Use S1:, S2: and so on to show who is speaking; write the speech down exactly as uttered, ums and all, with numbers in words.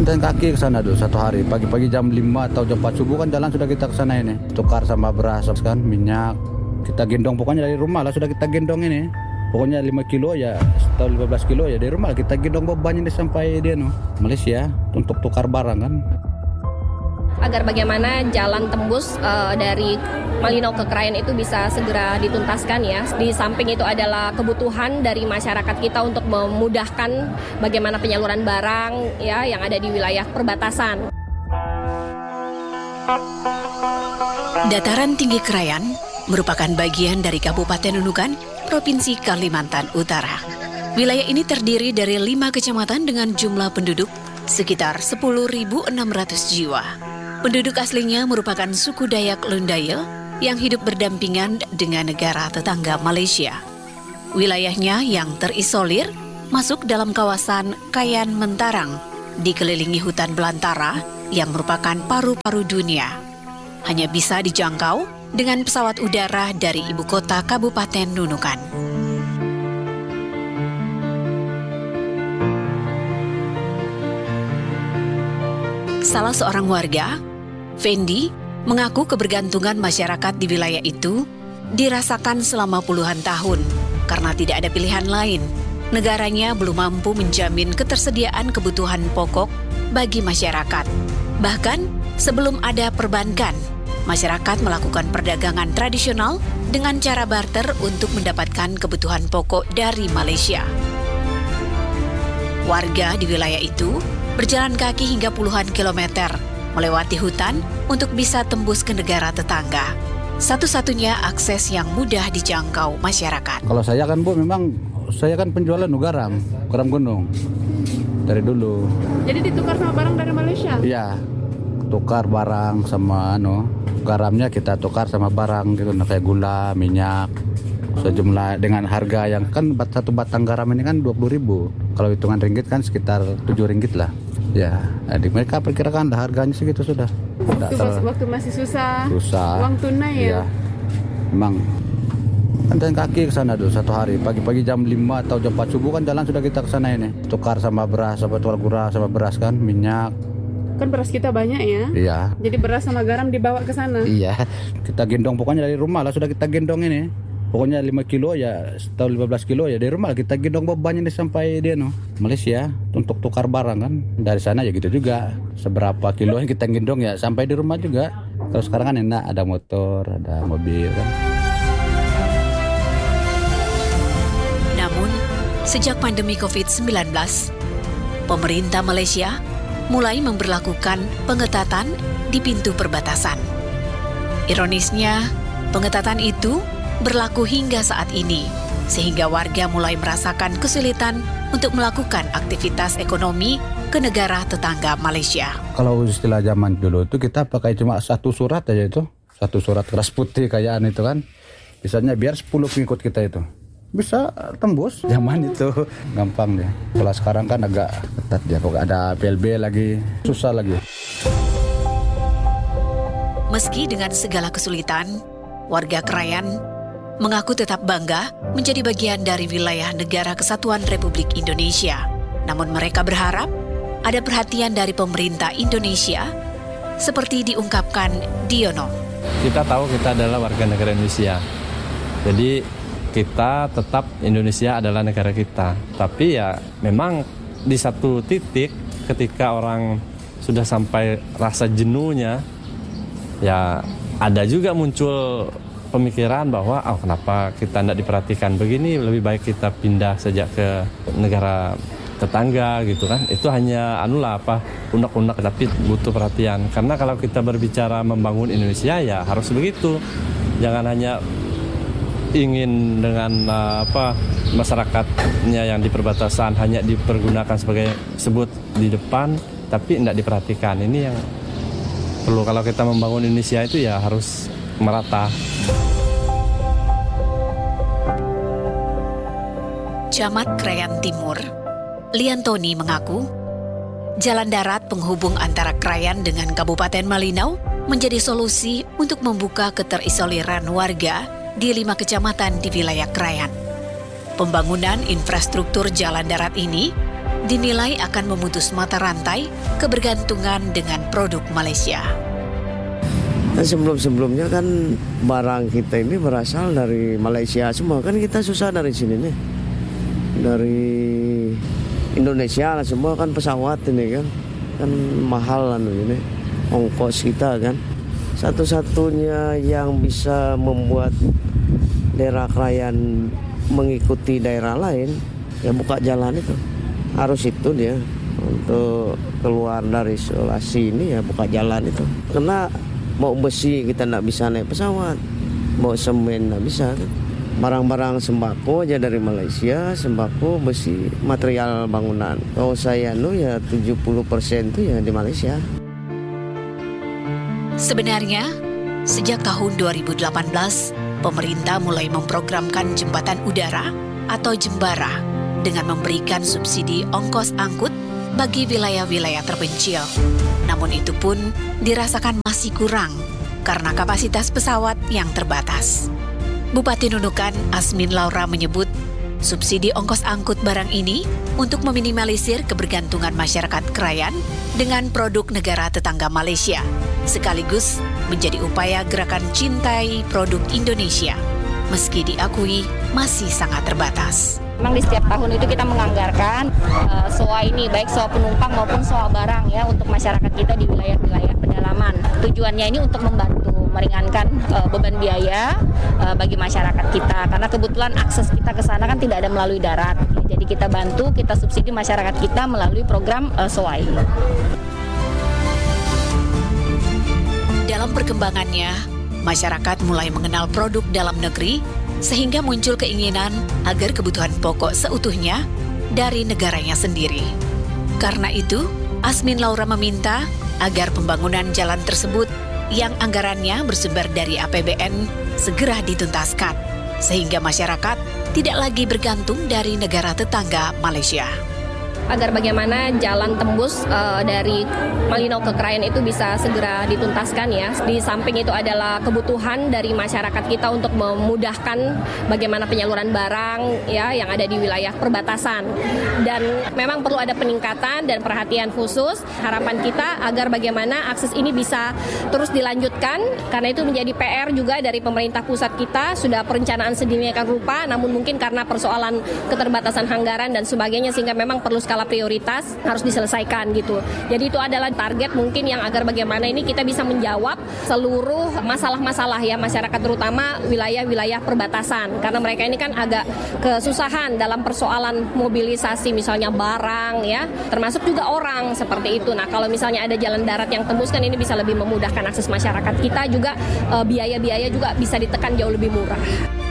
S1: Jalan kaki ke sana dulu satu hari. Pagi-pagi jam lima atau jam empat subuh kan jalan sudah kita ke sana ini. Tukar sama beras kan, minyak. Kita gendong pokoknya dari rumah lah sudah kita gendong ini. Pokoknya lima kilo ya atau lima belas kilo ya dari rumah kita gendong bebannya sampai dia no Malaysia untuk tukar barang kan.
S2: Agar bagaimana jalan tembus uh, dari Malinau ke Krayan itu bisa segera dituntaskan ya. Di samping itu adalah kebutuhan dari masyarakat kita untuk memudahkan bagaimana penyaluran barang ya yang ada di wilayah perbatasan.
S3: Dataran tinggi Krayan merupakan bagian dari Kabupaten Nunukan, Provinsi Kalimantan Utara. Wilayah ini terdiri dari lima kecamatan dengan jumlah penduduk sekitar sepuluh ribu enam ratus jiwa. Penduduk aslinya merupakan suku Dayak Lundaya yang hidup berdampingan dengan negara tetangga Malaysia. Wilayahnya yang terisolir masuk dalam kawasan Kayan Mentarang, dikelilingi hutan belantara yang merupakan paru-paru dunia. Hanya bisa dijangkau dengan pesawat udara dari ibu kota Kabupaten Nunukan. Salah seorang warga, Fendi, mengaku kebergantungan masyarakat di wilayah itu dirasakan selama puluhan tahun karena tidak ada pilihan lain. Negaranya belum mampu menjamin ketersediaan kebutuhan pokok bagi masyarakat. Bahkan sebelum ada perbankan, masyarakat melakukan perdagangan tradisional dengan cara barter untuk mendapatkan kebutuhan pokok dari Malaysia. Warga di wilayah itu berjalan kaki hingga puluhan kilometer, melewati hutan untuk bisa tembus ke negara tetangga. Satu-satunya akses yang mudah dijangkau masyarakat.
S1: Kalau saya kan Bu, memang saya kan penjualan garam, garam gunung dari dulu.
S4: Jadi ditukar sama barang dari Malaysia?
S1: Iya, tukar barang sama ano, garamnya kita tukar sama barang gitu, kayak gula, minyak. Sejumlah dengan harga yang kan satu batang garam ini kan dua puluh ribu. Kalau hitungan ringgit kan sekitar tujuh ringgit lah. Ya, adik mereka perkirakan harganya segitu sudah.
S4: Waktu, ter... waktu masih susah,
S1: susah.
S4: Uang tunai ya?
S1: Iya. Memang kan jalan kaki ke sana dulu satu hari. Pagi-pagi jam lima atau jam empat subuh kan jalan sudah kita ke sana ini. Tukar sama beras, sama tual gula sama beras kan, minyak.
S4: Kan beras kita banyak ya?
S1: Iya.
S4: Jadi beras sama garam dibawa ke sana?
S1: Iya. Kita gendong pokoknya dari rumah lah sudah kita gendong ini. Pokoknya lima kilo ya atau lima belas kilo ya dari rumah kita gendong bebannya sampai dia no Malaysia untuk tukar barang kan. Dari sana ya gitu juga. Seberapa kilo yang kita gendong ya sampai di rumah juga. Kalau sekarang kan enak ada motor, ada mobil kan.
S3: Namun sejak pandemi covid sembilan belas, pemerintah Malaysia mulai memberlakukan pengetatan di pintu perbatasan. Ironisnya, pengetatan itu berlaku hingga saat ini, sehingga warga mulai merasakan kesulitan untuk melakukan aktivitas ekonomi ke negara tetangga Malaysia.
S1: Kalau istilah zaman dulu itu kita pakai cuma satu surat aja itu, satu surat keras putih kayaan itu kan, misalnya biar sepuluh pengikut kita itu bisa tembus. Zaman itu gampang deh. Kalau sekarang kan agak ketat ya, pokoknya ada P L B lagi, susah lagi.
S3: Meski dengan segala kesulitan, warga Krayan mengaku tetap bangga menjadi bagian dari wilayah Negara Kesatuan Republik Indonesia. Namun mereka berharap ada perhatian dari pemerintah Indonesia, seperti diungkapkan Diono.
S5: Kita tahu kita adalah warga negara Indonesia. Jadi kita tetap Indonesia adalah negara kita. Tapi ya memang di satu titik ketika orang sudah sampai rasa jenuhnya, ya ada juga muncul pemikiran bahwa oh kenapa kita tidak diperhatikan begini, lebih baik kita pindah saja ke negara tetangga gitu kan. Itu hanya anulah apa unek-unek, tapi butuh perhatian. Karena kalau kita berbicara membangun Indonesia ya harus begitu. Jangan hanya ingin dengan uh, apa masyarakatnya yang di perbatasan hanya dipergunakan sebagai sebut di depan, tapi tidak diperhatikan. Ini yang perlu, kalau kita membangun Indonesia itu ya harus merata.
S3: Camat Krayan Timur, Liantoni mengaku, jalan darat penghubung antara Krayan dengan Kabupaten Malinau menjadi solusi untuk membuka keterisoliran warga di lima kecamatan di wilayah Krayan. Pembangunan infrastruktur jalan darat ini dinilai akan memutus mata rantai kebergantungan dengan produk Malaysia.
S6: Kan sebelum-sebelumnya kan barang kita ini berasal dari Malaysia semua, kan kita susah dari sini nih. Dari Indonesia lah semua kan pesawat ini kan. Kan mahal anu ini. Ongkos kita kan. Satu-satunya yang bisa membuat daerah Krayan mengikuti daerah lain ya buka jalan itu. Harus itu dia untuk keluar dari isolasi ini ya buka jalan itu. Karena mau besi kita tidak bisa naik pesawat, mau semen tidak bisa kan. Barang-barang sembako aja dari Malaysia, sembako, besi, material bangunan. Kalau saya nu ya tujuh puluh persen itu ya di Malaysia.
S3: Sebenarnya, sejak tahun dua ribu delapan belas, pemerintah mulai memprogramkan jembatan udara atau jembara dengan memberikan subsidi ongkos angkut bagi wilayah-wilayah terpencil. Namun itu pun dirasakan masih kurang karena kapasitas pesawat yang terbatas. Bupati Nunukan Asmin Laura menyebut subsidi ongkos angkut barang ini untuk meminimalisir kebergantungan masyarakat Krayan dengan produk negara tetangga Malaysia, sekaligus menjadi upaya gerakan cintai produk Indonesia, meski diakui masih sangat terbatas.
S2: Memang di setiap tahun itu kita menganggarkan uh, S O A ini, baik S O A penumpang maupun S O A barang ya, untuk masyarakat kita di wilayah-wilayah pedalaman. Tujuannya ini untuk membantu meringankan uh, beban biaya uh, bagi masyarakat kita, karena kebetulan akses kita ke sana kan tidak ada melalui darat. Jadi kita bantu, kita subsidi masyarakat kita melalui program uh, S O A ini.
S3: Dalam perkembangannya, masyarakat mulai mengenal produk dalam negeri sehingga muncul keinginan agar kebutuhan pokok seutuhnya dari negaranya sendiri. Karena itu, Asmin Laura meminta agar pembangunan jalan tersebut yang anggarannya bersumber dari A P B N segera dituntaskan, sehingga masyarakat tidak lagi bergantung dari negara tetangga Malaysia.
S2: Agar bagaimana jalan tembus uh, dari Malinau ke Krayan itu bisa segera dituntaskan ya. Di samping itu adalah kebutuhan dari masyarakat kita untuk memudahkan bagaimana penyaluran barang ya yang ada di wilayah perbatasan. Dan memang perlu ada peningkatan dan perhatian khusus. Harapan kita agar bagaimana akses ini bisa terus dilanjutkan, karena itu menjadi P R juga dari pemerintah pusat kita. Sudah perencanaan sedemikian rupa, namun mungkin karena persoalan keterbatasan anggaran dan sebagainya sehingga memang perlu skala prioritas harus diselesaikan gitu. Jadi itu adalah target mungkin yang agar bagaimana ini kita bisa menjawab seluruh masalah-masalah ya masyarakat, terutama wilayah-wilayah perbatasan, karena mereka ini kan agak kesusahan dalam persoalan mobilisasi misalnya barang ya, termasuk juga orang seperti itu. Nah, kalau misalnya ada jalan darat yang tembus kan ini bisa lebih memudahkan akses masyarakat kita juga, e, biaya-biaya juga bisa ditekan jauh lebih murah.